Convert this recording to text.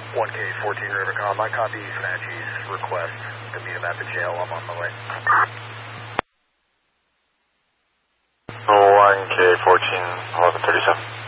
1K14 River Com. I copy Comanche's request to meet him at the jail. I'm on my way. 1K14, 1137.